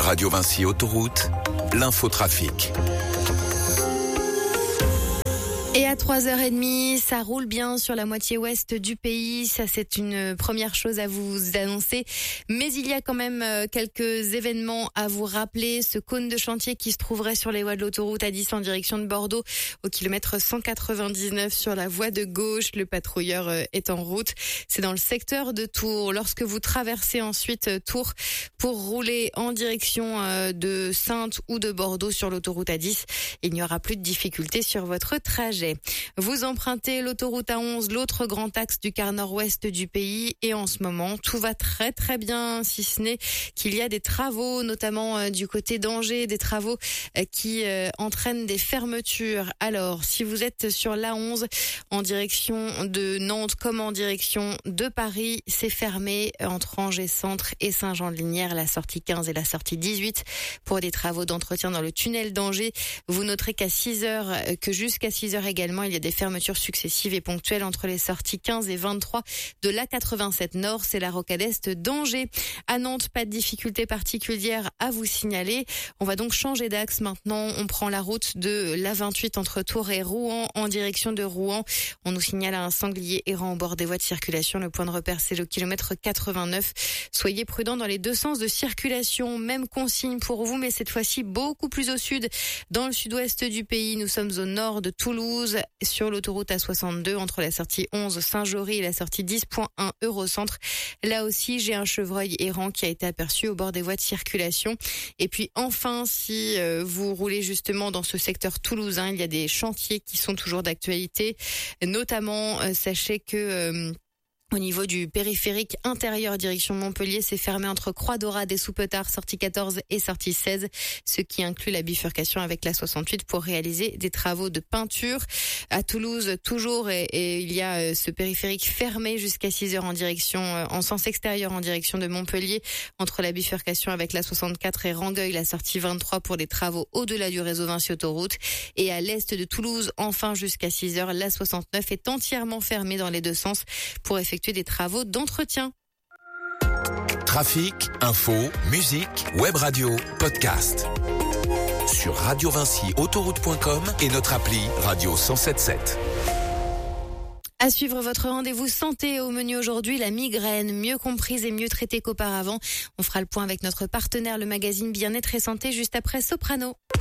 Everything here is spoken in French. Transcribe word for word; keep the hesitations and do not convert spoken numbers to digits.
Radio Vinci Autoroute, l'infotrafic. Et à trois heures trente, ça roule bien sur la moitié ouest du pays. Ça, c'est une première chose à vous annoncer. Mais il y a quand même quelques événements à vous rappeler. Ce cône de chantier qui se trouverait sur les voies de l'autoroute A dix en direction de Bordeaux, au kilomètre cent quatre-vingt-dix-neuf sur la voie de gauche. Le patrouilleur est en route. C'est dans le secteur de Tours. Lorsque vous traversez ensuite Tours pour rouler en direction de Saintes ou de Bordeaux sur l'autoroute A dix, il n'y aura plus de difficultés sur votre trajet. Vous empruntez l'autoroute A onze, l'autre grand axe du quart nord-ouest du pays, et en ce moment, tout va très très bien, si ce n'est qu'il y a des travaux, notamment euh, du côté d'Angers, des travaux euh, qui euh, entraînent des fermetures. Alors, si vous êtes sur l'A onze en direction de Nantes comme en direction de Paris, c'est fermé entre Angers Centre et Saint-Jean-de-Lignières, la sortie quinze et la sortie dix-huit, pour des travaux d'entretien dans le tunnel d'Angers. Vous noterez qu'à six heures, que jusqu'à six heures également, il y a des fermetures successives et ponctuelles entre les sorties quinze et vingt-trois de l'A quatre-vingt-sept Nord, c'est la rocade est d'Angers. À Nantes, pas de difficulté particulière à vous signaler. On va donc changer d'axe maintenant. On prend la route de l'A vingt-huit entre Tours et Rouen en direction de Rouen. On nous signale un sanglier errant au bord des voies de circulation. Le point de repère, c'est le kilomètre quatre-vingt-neuf. Soyez prudents dans les deux sens de circulation. Même consigne pour vous, mais cette fois-ci beaucoup plus au sud. Dans le sud-ouest du pays, nous sommes au nord de Toulouse, sur l'autoroute A soixante-deux, entre la sortie onze Saint-Jory et la sortie dix point un Eurocentre. Là aussi, j'ai un chevreuil errant qui a été aperçu au bord des voies de circulation. Et puis enfin, si euh, vous roulez justement dans ce secteur toulousain, il y a des chantiers qui sont toujours d'actualité. Notamment, euh, sachez que... Euh, Au niveau du périphérique intérieur direction Montpellier, c'est fermé entre Croix-Dorade et Soupetar, sortie quatorze et sortie seize, ce qui inclut la bifurcation avec la soixante-huit pour réaliser des travaux de peinture. À Toulouse, toujours, et, et il y a ce périphérique fermé jusqu'à six heures en direction, en sens extérieur en direction de Montpellier, entre la bifurcation avec la soixante-quatre et Rangueil, la sortie vingt-trois pour des travaux au-delà du réseau Vinci Autoroute. Et à l'est de Toulouse, enfin jusqu'à six heures, la soixante-neuf est entièrement fermée dans les deux sens pour effectuer des travaux d'entretien. Trafic, info, musique, web radio, podcast. Sur radio vinci autoroute point com et notre appli Radio cent sept sept. À suivre votre rendez-vous santé au menu aujourd'hui, la migraine, mieux comprise et mieux traitée qu'auparavant. On fera le point avec notre partenaire, le magazine Bien-être et Santé, juste après Soprano.